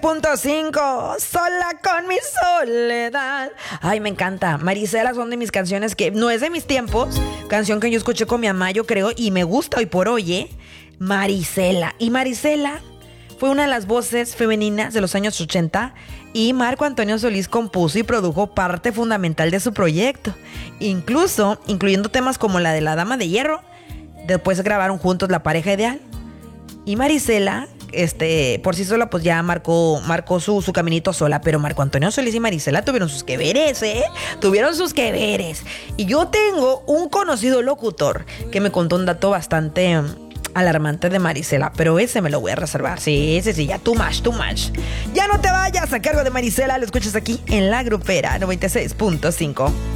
96.5, sola con mi soledad. Ay, me encanta. Marisela son de mis canciones que no es de mis tiempos. Canción que yo escuché con mi mamá, yo creo, y me gusta hoy por hoy, ¿eh? Marisela. Y Marisela fue una de las voces femeninas de los años 80 y Marco Antonio Solís compuso y produjo parte fundamental de su proyecto, incluso incluyendo temas como la de La Dama de Hierro. Después grabaron juntos La Pareja Ideal. Y Marisela, por sí sola, pues ya marcó su caminito sola. Pero Marco Antonio Solís y Marisela tuvieron sus que veres, Tuvieron sus que veres. Y yo tengo un conocido locutor que me contó un dato bastante alarmante de Marisela, pero ese me lo voy a reservar. Sí, ya too much. Ya no te vayas, a cargo de Marisela, lo escuchas aquí en La Grupera 96.5.